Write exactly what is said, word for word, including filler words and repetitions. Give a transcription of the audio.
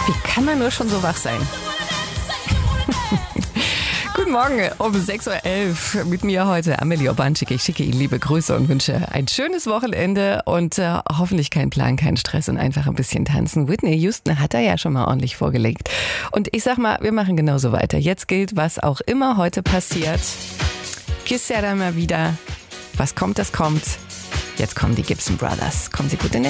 Wie kann man nur schon so wach sein? Guten Morgen um sechs Uhr elf mit mir heute Amelie Obanczyk. Ich schicke Ihnen liebe Grüße und wünsche ein schönes Wochenende und äh, hoffentlich keinen Plan, keinen Stress und einfach ein bisschen tanzen. Whitney Houston hat da ja schon mal ordentlich vorgelegt. Und ich sag mal, wir machen genauso weiter. Jetzt gilt, was auch immer heute passiert. Kiss ja dann mal wieder. Was kommt, das kommt. Jetzt kommen die Gibson Brothers. Kommen Sie gut in den